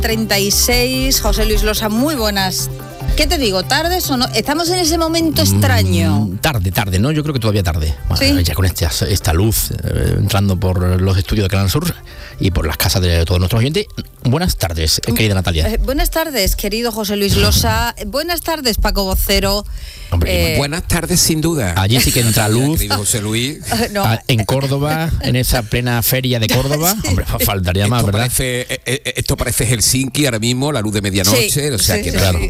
9:36. José Luis Losa, muy buenas. ¿Qué te digo? ¿Tardes o no? Estamos en ese momento extraño. Tarde, ¿no? Yo creo que todavía tarde. Bueno, ¿Sí? Ya con esta luz entrando por los estudios de Canal Sur y por las casas de todos nuestros oyentes. Buenas tardes, querida Natalia. Buenas tardes, querido José Luis Losa. Buenas tardes, Paco Vocero. Hombre, buenas tardes, sin duda. allí sí que entra luz. Querido José Luis. No. En Córdoba, en esa plena feria de Córdoba. Sí. Hombre, faltaría más, ¿verdad? Esto parece Helsinki ahora mismo, la luz de medianoche. Sí, o sea sí, que sí, claro. sí.